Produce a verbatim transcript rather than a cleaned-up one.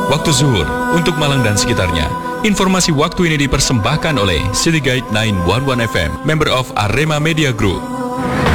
waktu zuhur untuk Malang dan sekitarnya. Informasi waktu ini dipersembahkan oleh City Guide sembilan satu satu F M, member of Arema Media Group.